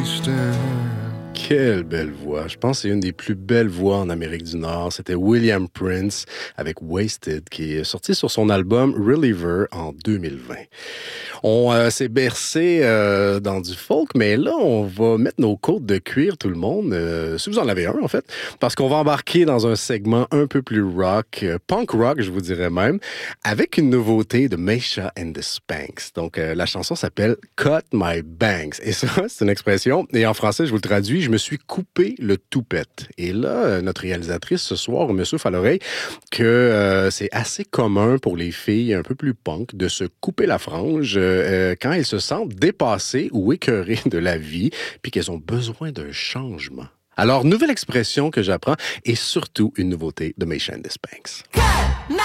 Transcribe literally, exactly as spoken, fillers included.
wasting. Quelle belle voix. Je pense que c'est une des plus belles voix en Amérique du Nord. C'était William Prince avec Wasted qui est sorti sur son album Reliever en deux mille vingt. On euh, s'est bercé euh, dans du folk, mais là, on va mettre nos côtes de cuir, tout le monde, euh, si vous en avez un, en fait, parce qu'on va embarquer dans un segment un peu plus rock, euh, punk rock, je vous dirais même, avec une nouveauté de Meisha and the Spanks. Donc, euh, la chanson s'appelle « Cut My Bangs ». Et ça, c'est une expression, et en français, je vous le traduis, je me suis coupé le toupette. Et là, notre réalisatrice, ce soir, me souffle à l'oreille que euh, c'est assez commun pour les filles un peu plus punk de se couper la frange Euh, quand elles se sentent dépassées ou écœurées de la vie, puis qu'elles ont besoin d'un changement. Alors, nouvelle expression que j'apprends et surtout une nouveauté de Meisha and the Spanks. Cut my